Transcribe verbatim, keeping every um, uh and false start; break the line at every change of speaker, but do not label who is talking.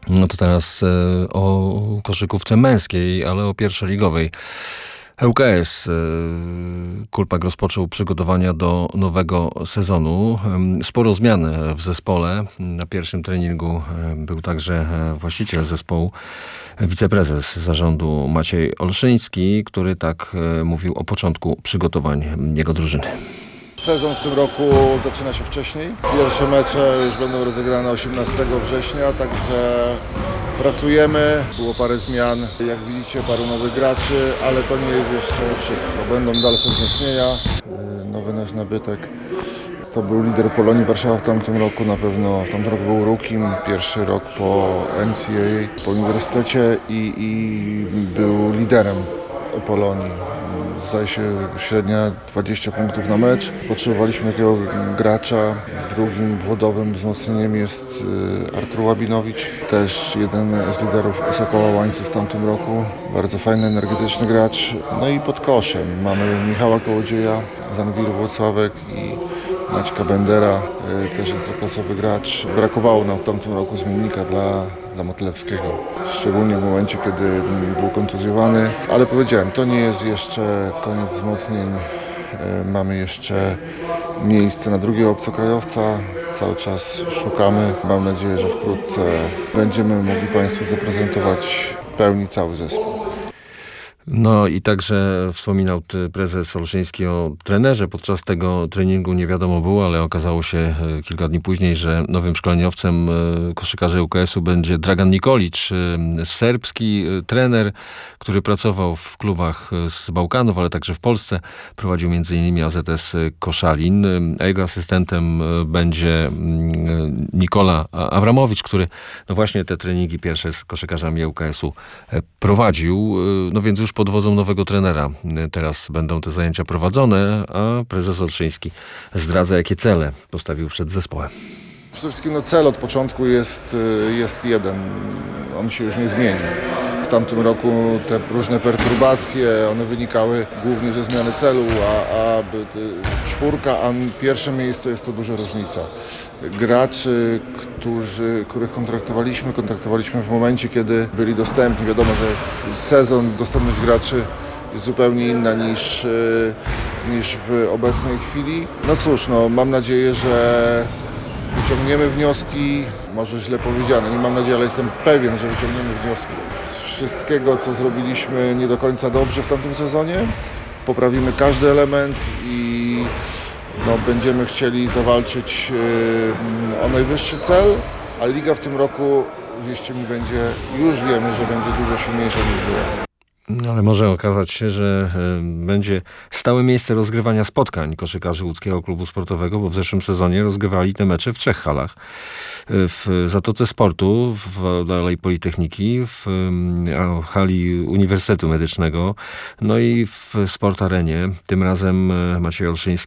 No to teraz e, o koszykówce męskiej, ale o pierwszoligowej. ŁKS Kulpak rozpoczął przygotowania do nowego sezonu. Sporo zmian w zespole. Na pierwszym treningu był także właściciel zespołu, wiceprezes zarządu Maciej Olszyński, który tak mówił o początku przygotowań jego drużyny.
Sezon w tym roku zaczyna się wcześniej. Pierwsze mecze już będą rozegrane osiemnastego września, także pracujemy. Było parę zmian, jak widzicie, paru nowych graczy, ale to nie jest jeszcze wszystko. Będą dalsze wzmocnienia. Nowy nasz nabytek to był lider Polonii Warszawa w tamtym roku, na pewno w tamtym roku był rookiem, pierwszy rok po N C A A, po uniwersytecie i, i był liderem Polonii. Zdaje się średnia dwadzieścia punktów na mecz. Potrzebowaliśmy takiego gracza. Drugim wodowym wzmocnieniem jest Artur Łabinowicz, też jeden z liderów Sokoła Łańcuch w tamtym roku. Bardzo fajny, energetyczny gracz. No i pod koszem mamy Michała Kołodzieja z Anwilu Włocławek i Maćka Bendera, też ekstraklasowy gracz. Brakowało nam w tamtym roku zmiennika dla, dla Motylewskiego, szczególnie w momencie, kiedy był kontuzjowany. Ale powiedziałem, to nie jest jeszcze koniec wzmocnień. Mamy jeszcze miejsce na drugiego obcokrajowca. Cały czas szukamy. Mam nadzieję, że wkrótce będziemy mogli Państwu zaprezentować w pełni cały zespół.
No i także wspominał prezes Olszyński o trenerze. Podczas tego treningu nie wiadomo było, ale okazało się kilka dni później, że nowym szkoleniowcem koszykarzy ŁKS-u będzie Dragan Nikolić, serbski trener, który pracował w klubach z Bałkanów, ale także w Polsce. Prowadził między innymi A Z S Koszalin, a jego asystentem będzie Nikola Abramowicz, który no właśnie te treningi pierwsze z koszykarzami ŁKS-u prowadził. No więc już pod wodzą nowego trenera teraz będą te zajęcia prowadzone, a prezes Olszyński zdradza, jakie cele postawił przed zespołem.
Przede wszystkim no, cel od początku jest, jest jeden. On się już nie zmieni. W tamtym roku te różne perturbacje, one wynikały głównie ze zmiany celu, a, a czwórka, a pierwsze miejsce jest to duża różnica. Graczy, którzy, których kontraktowaliśmy, kontraktowaliśmy w momencie, kiedy byli dostępni. Wiadomo, że sezon, dostępność graczy jest zupełnie inna niż, niż w obecnej chwili. No cóż, no, mam nadzieję, że wyciągniemy wnioski, może źle powiedziane, nie mam nadziei, ale jestem pewien, że wyciągniemy wnioski z wszystkiego, co zrobiliśmy nie do końca dobrze w tamtym sezonie. Poprawimy każdy element i no, będziemy chcieli zawalczyć yy, o najwyższy cel, a liga w tym roku, wierzcie mi, będzie, już wiemy, że będzie dużo silniejsza niż była.
No, ale może okazać się, że y, będzie stałe miejsce rozgrywania spotkań koszykarzy łódzkiego klubu sportowego, bo w zeszłym sezonie rozgrywali te mecze w trzech halach. W Zatoce Sportu, w Alei Politechniki, w y, hali Uniwersytetu Medycznego, no i w Sport Arenie. Tym razem Maciej Olszyński